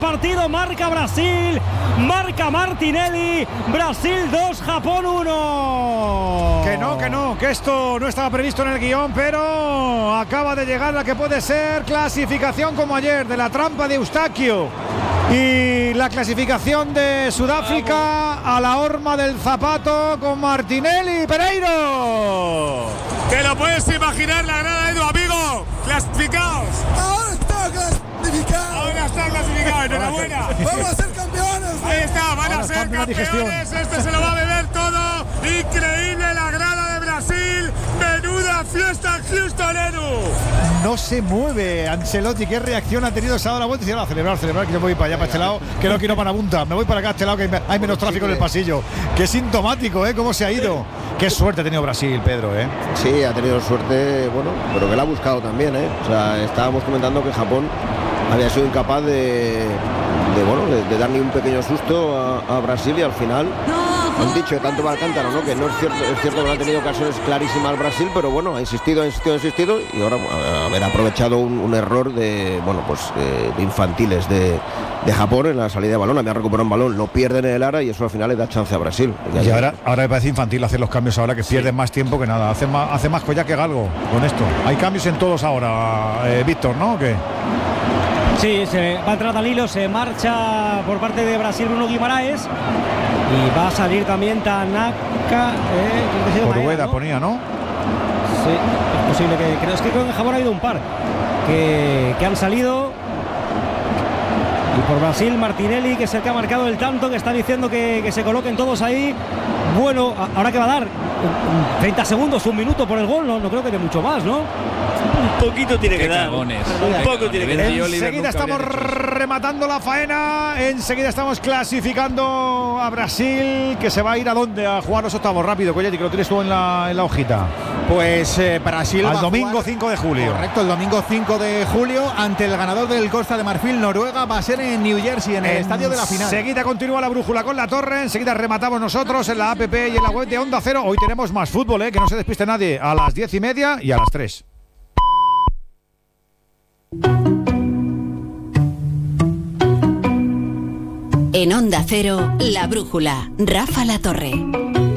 Partido marca Brasil, marca Martinelli, Brasil 2, Japón 1. Que esto no estaba previsto en el guión, pero acaba de llegar la que puede ser clasificación como ayer, de la trampa de Eustaquio y la clasificación de Sudáfrica a la horma del zapato con Martinelli. Pereiro, te lo puedes imaginar, la grada de tu amigo, clasificados. Ahora está clasificado, enhorabuena. Vamos a ser campeones. Ahí está, van a ser campeones. Este se lo va a beber todo. Increíble la grada de Brasil. Menuda fiesta en Houston, Edu. no se mueve Ancelotti. ¿Qué reacción ha tenido? Se ha dado la vuelta y se va a celebrar, que yo voy para allá, para este lado, que no quiero para punta. Me voy para acá, a este lado, que hay menos tráfico en el pasillo. Qué sintomático, cómo se ha ido. Qué suerte ha tenido Brasil, Pedro, Sí, ha tenido suerte, bueno, pero que la ha buscado también, O sea, estábamos comentando que Japón había sido incapaz de dar ni un pequeño susto a Brasil, y al final han dicho tanto para el cántaro, ¿no? Que no es cierto que no ha tenido ocasiones clarísimas Brasil, pero bueno, ha insistido y ahora haber aprovechado un error de infantiles de Japón en la salida de balón. Había recuperado un balón, lo pierden en el área y eso al final le da chance a Brasil. Y ahora me parece infantil hacer los cambios ahora, que pierden más tiempo que nada. Hace más collar que galgo con esto. Hay cambios en todos ahora, Víctor, ¿no? ¿Qué? Sí, se va a entrar Danilo, se marcha por parte de Brasil Bruno Guimaraes y va a salir también Tanaka. Orueda ponía, ¿no? Sí, es posible que creo que en Japón ha habido un par que han salido. Y por Brasil Martinelli, que es el que ha marcado el tanto, que está diciendo que se coloquen todos ahí. Bueno, ahora que va a dar 30 segundos, un minuto por el gol, no creo que dé mucho más, ¿no? Un poquito tiene que dar. Un poco tiene que dar. Enseguida estamos rematando la faena. Enseguida estamos clasificando a Brasil, que se va a ir a dónde, a jugar los octavos. Rápido, Colletti, que lo tienes tú en la hojita. Pues Brasil al va domingo a jugar, 5 de julio. Correcto, el domingo 5 de julio ante el ganador del Costa de Marfil, Noruega. Va a ser en New Jersey, en el estadio de la final. Enseguida continúa la brújula con la torre. Enseguida rematamos nosotros en la app y en la web de Onda Cero. Hoy tenemos más fútbol, que no se despiste nadie. A las 10:30 y a las 3. En Onda Cero, La Brújula, Rafa La Torre.